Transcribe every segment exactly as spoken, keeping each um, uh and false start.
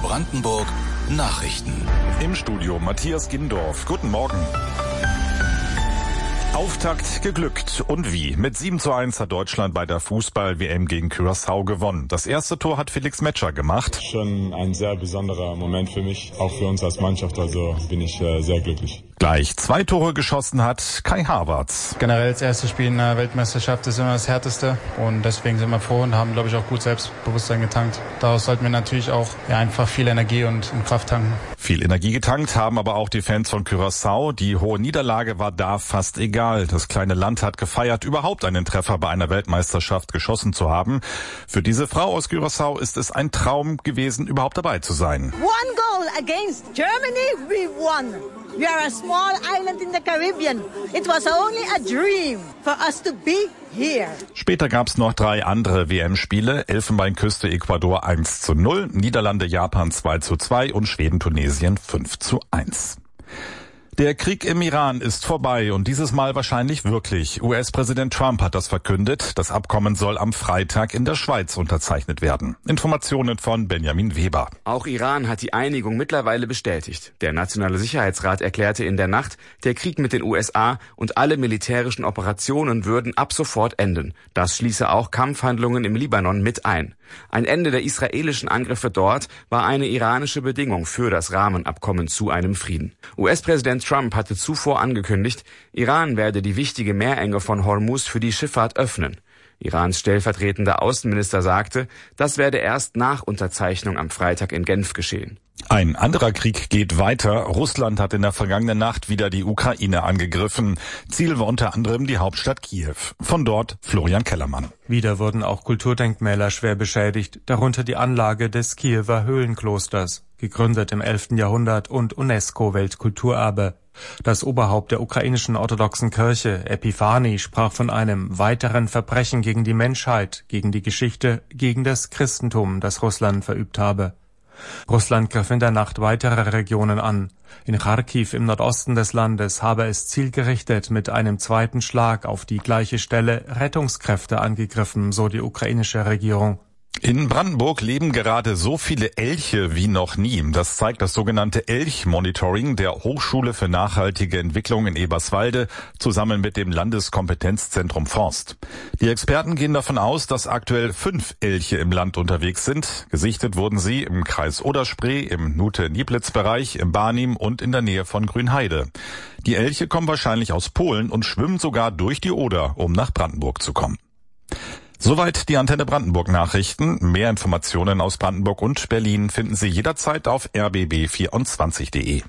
Brandenburg Nachrichten. Im Studio Matthias Gindorf. Guten Morgen. Auftakt geglückt. Und wie? Mit sieben zu eins hat Deutschland bei der Fußball-W M gegen Curaçao gewonnen. Das erste Tor hat Felix Metscher gemacht. Schon ein sehr besonderer Moment für mich, auch für uns als Mannschaft, also bin ich äh, sehr glücklich. Gleich zwei Tore geschossen hat Kai Havertz. Generell das erste Spiel in der Weltmeisterschaft ist immer das härteste und deswegen sind wir froh und haben, glaube ich, auch gut Selbstbewusstsein getankt. Daraus sollten wir natürlich auch ja, einfach viel Energie und, und Kraft tanken. Viel Energie getankt haben aber auch die Fans von Curaçao. Die hohe Niederlage war da fast egal. Das kleine Land hat gefeiert, überhaupt einen Treffer bei einer Weltmeisterschaft geschossen zu haben. Für diese Frau aus Curaçao ist es ein Traum gewesen, überhaupt dabei zu sein. One goal against Germany, we won. We are a small island in the Caribbean. It was only a dream for us to be here. Später gab's noch drei andere W M-Spiele. Elfenbeinküste Ecuador eins zu null, Niederlande Japan zwei zu zwei und Schweden Tunesien fünf zu eins. Der Krieg im Iran ist vorbei und dieses Mal wahrscheinlich wirklich. U S-Präsident Trump hat das verkündet. Das Abkommen soll am Freitag in der Schweiz unterzeichnet werden. Informationen von Benjamin Weber. Auch Iran hat die Einigung mittlerweile bestätigt. Der Nationale Sicherheitsrat erklärte in der Nacht, der Krieg mit den U S A und alle militärischen Operationen würden ab sofort enden. Das schließe auch Kampfhandlungen im Libanon mit ein. Ein Ende der israelischen Angriffe dort war eine iranische Bedingung für das Rahmenabkommen zu einem Frieden. U S-Präsident Trump hatte zuvor angekündigt, Iran werde die wichtige Meerenge von Hormuz für die Schifffahrt öffnen. Irans stellvertretender Außenminister sagte, das werde erst nach Unterzeichnung am Freitag in Genf geschehen. Ein anderer Krieg geht weiter. Russland hat in der vergangenen Nacht wieder die Ukraine angegriffen. Ziel war unter anderem die Hauptstadt Kiew. Von dort Florian Kellermann. Wieder wurden auch Kulturdenkmäler schwer beschädigt, darunter die Anlage des Kiewer Höhlenklosters, gegründet im elften Jahrhundert und UNESCO-Weltkulturerbe. Das Oberhaupt der ukrainischen orthodoxen Kirche, Epiphani, sprach von einem weiteren Verbrechen gegen die Menschheit, gegen die Geschichte, gegen das Christentum, das Russland verübt habe. Russland griff in der Nacht weitere Regionen an. In Charkiw im Nordosten des Landes habe es zielgerichtet mit einem zweiten Schlag auf die gleiche Stelle Rettungskräfte angegriffen, so die ukrainische Regierung. In Brandenburg leben gerade so viele Elche wie noch nie. Das zeigt das sogenannte Elch-Monitoring der Hochschule für nachhaltige Entwicklung in Eberswalde zusammen mit dem Landeskompetenzzentrum Forst. Die Experten gehen davon aus, dass aktuell fünf Elche im Land unterwegs sind. Gesichtet wurden sie im Kreis Oder-Spree, im Nute-Nieplitz-Bereich, im Barnim und in der Nähe von Grünheide. Die Elche kommen wahrscheinlich aus Polen und schwimmen sogar durch die Oder, um nach Brandenburg zu kommen. Soweit die Antenne Brandenburg Nachrichten. Mehr Informationen aus Brandenburg und Berlin finden Sie jederzeit auf r b b vierundzwanzig punkt de.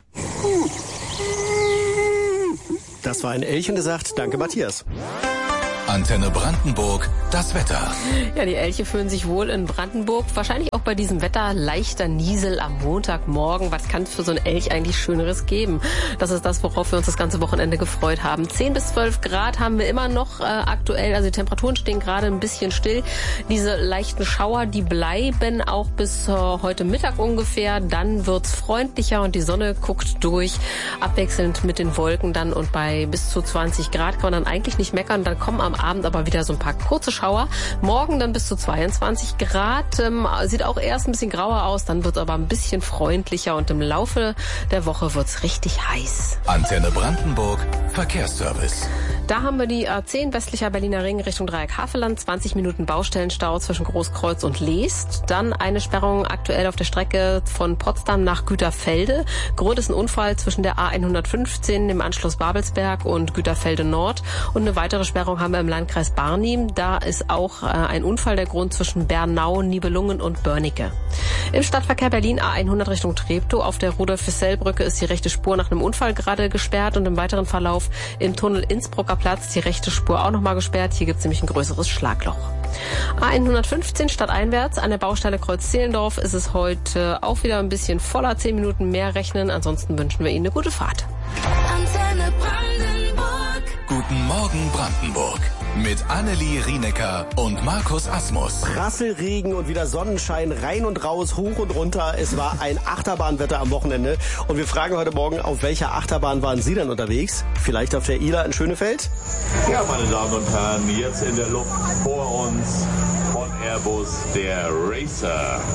Das war ein Elch und er sagt, danke Matthias. Antenne Brandenburg, das Wetter. Ja, die Elche fühlen sich wohl in Brandenburg. Wahrscheinlich auch bei diesem Wetter leichter Niesel am Montagmorgen. Was kann es für so einen Elch eigentlich Schöneres geben? Das ist das, worauf wir uns das ganze Wochenende gefreut haben. zehn bis zwölf Grad haben wir immer noch äh, aktuell. Also die Temperaturen stehen gerade ein bisschen still. Diese leichten Schauer, die bleiben auch bis äh, heute Mittag ungefähr. Dann wird's freundlicher und die Sonne guckt durch. Abwechselnd mit den Wolken dann und bei bis zu zwanzig Grad kann man dann eigentlich nicht meckern. Dann kommen am Abend aber wieder so ein paar kurze Schauer. Morgen dann bis zu zweiundzwanzig Grad. Ähm, sieht auch erst ein bisschen grauer aus, dann wird es aber ein bisschen freundlicher und im Laufe der Woche wird es richtig heiß. Antenne Brandenburg, Verkehrsservice. Da haben wir die A zehn westlicher Berliner Ring Richtung Dreieck-Havelland. zwanzig Minuten Baustellenstau zwischen Großkreuz und Leest. Dann eine Sperrung aktuell auf der Strecke von Potsdam nach Güterfelde. Grund ist ein Unfall zwischen der A hundertfünfzehn, dem Anschluss Babelsberg und Güterfelde Nord. Und eine weitere Sperrung haben wir im Landkreis Barnim. Da ist auch äh, ein Unfall der Grund zwischen Bernau, Nibelungen und Börnecke. Im Stadtverkehr Berlin A hundert Richtung Treptow. Auf der Rudolf-Fissell-Brücke ist die rechte Spur nach einem Unfall gerade gesperrt und im weiteren Verlauf im Tunnel Innsbrucker Platz die rechte Spur auch nochmal gesperrt. Hier gibt es nämlich ein größeres Schlagloch. A hundertfünfzehn stadteinwärts an der Baustelle Kreuz-Zehlendorf ist es heute auch wieder ein bisschen voller. Zehn Minuten mehr rechnen. Ansonsten wünschen wir Ihnen eine gute Fahrt. Antenne Brandenburg. Guten Morgen Brandenburg. Mit Annelie Rienecker und Markus Asmus. Prasselregen und wieder Sonnenschein, rein und raus, hoch und runter. Es war ein Achterbahnwetter am Wochenende. Und wir fragen heute Morgen, auf welcher Achterbahn waren Sie denn unterwegs? Vielleicht auf der Ila in Schönefeld? Ja, meine Damen und Herren, jetzt in der Luft vor uns von Airbus der Racer.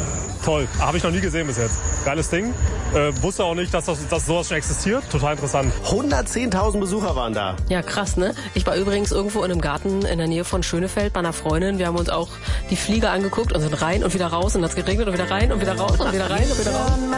toll. Habe ich noch nie gesehen bis jetzt. Geiles Ding. Äh, wusste auch nicht, dass, das, dass sowas schon existiert. Total interessant. hundertzehntausend Besucher waren da. Ja, krass, ne? Ich war übrigens irgendwo in einem Garten in der Nähe von Schönefeld bei einer Freundin. Wir haben uns auch die Flieger angeguckt und sind rein und wieder raus und hat's geregnet und wieder rein und wieder raus und wieder rein und wieder raus.